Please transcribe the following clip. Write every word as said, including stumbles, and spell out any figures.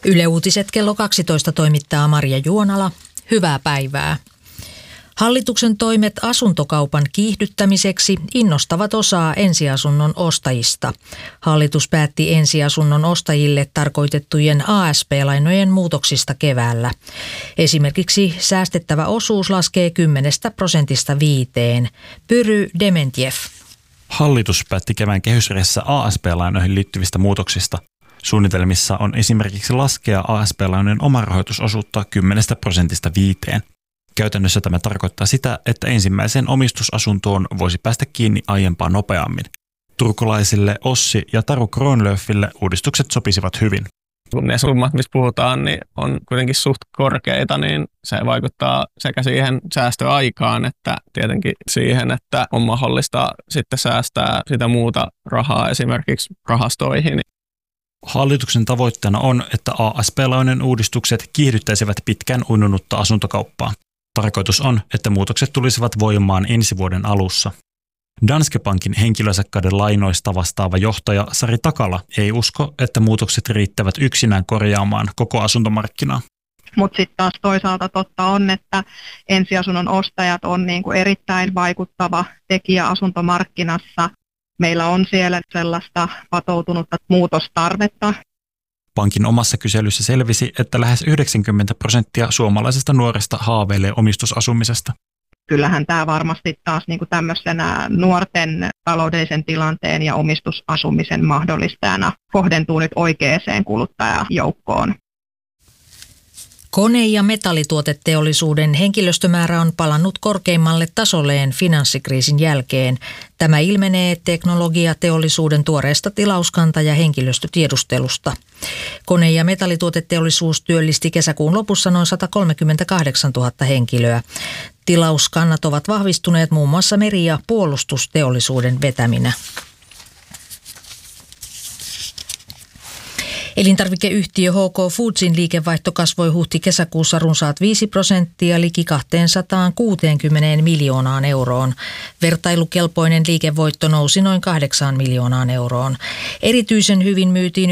Yle Uutiset kello kaksitoista toimittaa Marja Juonala. Hyvää päivää. Hallituksen toimet asuntokaupan kiihdyttämiseksi innostavat osaa ensiasunnon ostajista. Hallitus päätti ensiasunnon ostajille tarkoitettujen A S P-lainojen muutoksista keväällä. Esimerkiksi säästettävä osuus laskee kymmenestä prosentista viiteen. Pyry Dementjev. Hallitus päätti kevään kehysriihessä A S P-lainoihin liittyvistä muutoksista. Suunnitelmissa on esimerkiksi laskea A S P-lainojen omarahoitusosuutta kymmenestä prosentista viiteen. Käytännössä tämä tarkoittaa sitä, että ensimmäiseen omistusasuntoon voisi päästä kiinni aiempaa nopeammin. Turkulaisille Ossi ja Taru Kronlöfille uudistukset sopisivat hyvin. Kun ne summat, mistä puhutaan, niin on kuitenkin suht korkeita, niin se vaikuttaa sekä siihen säästöaikaan että tietenkin siihen, että on mahdollista sitten säästää sitä muuta rahaa esimerkiksi rahastoihin. Hallituksen tavoitteena on, että A S P-lainojen uudistukset kiihdyttäisivät pitkään uinunutta asuntokauppaa. Tarkoitus on, että muutokset tulisivat voimaan ensi vuoden alussa. Danske Bankin henkilösakkaiden lainoista vastaava johtaja Sari Takala ei usko, että muutokset riittävät yksinään korjaamaan koko asuntomarkkinaa. Mutta sitten taas toisaalta totta on, että ensiasunnon ostajat on niinku erittäin vaikuttava tekijä asuntomarkkinassa. Meillä on siellä sellaista patoutunutta muutostarvetta. Pankin omassa kyselyssä selvisi, että lähes yhdeksänkymmentä prosenttia suomalaisista nuorista haaveilee omistusasumisesta. Kyllähän tämä varmasti taas niin kuin tämmöisenä nuorten taloudellisen tilanteen ja omistusasumisen mahdollistajana kohdentuu nyt oikeaan kuluttajajoukkoon. Kone- ja metallituoteteollisuuden henkilöstömäärä on palannut korkeimmalle tasolleen finanssikriisin jälkeen. Tämä ilmenee teknologiateollisuuden tuoreesta tilauskanta- ja henkilöstötiedustelusta. Kone- ja metallituoteteollisuus työllisti kesäkuun lopussa noin sata kolmekymmentäkahdeksantuhatta henkilöä. Tilauskannat ovat vahvistuneet muun muassa meri- ja puolustusteollisuuden vetäminä. Elintarvikeyhtiö H K Foodsin liikevaihto kasvoi huhti-kesäkuussa runsaat viisi prosenttia liki kaksisataakuusikymmentä miljoonaan euroon. Vertailukelpoinen liikevoitto nousi noin kahdeksaan miljoonaan euroon. Erityisen hyvin myytiin